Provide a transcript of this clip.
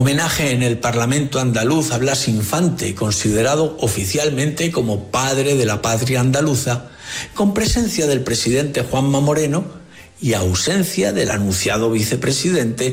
Homenaje en el Parlamento andaluz a Blas Infante, considerado oficialmente como padre de la patria andaluza, con presencia del presidente Juanma Moreno y ausencia del anunciado vicepresidente